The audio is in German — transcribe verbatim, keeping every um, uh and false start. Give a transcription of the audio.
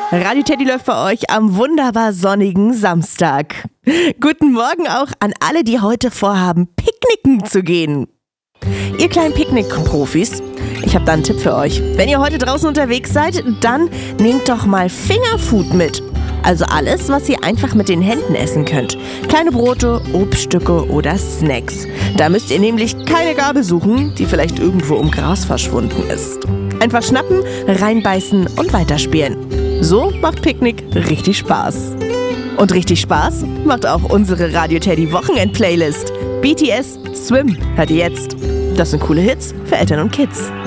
Radio Teddy läuft für euch am wunderbar sonnigen Samstag. Guten Morgen auch an alle, die heute vorhaben, picknicken zu gehen. Ihr kleinen Picknick-Profis, ich habe da einen Tipp für euch. Wenn ihr heute draußen unterwegs seid, dann nehmt doch mal Fingerfood mit. Also alles, was ihr einfach mit den Händen essen könnt. Kleine Brote, Obststücke oder Snacks. Da müsst ihr nämlich keine Gabel suchen, die vielleicht irgendwo im Gras verschwunden ist. Einfach schnappen, reinbeißen und weiterspielen. So macht Picknick richtig Spaß. Und richtig Spaß macht auch unsere Radio Teddy Wochenend-Playlist. B T S Swim hört ihr jetzt. Das sind coole Hits für Eltern und Kids.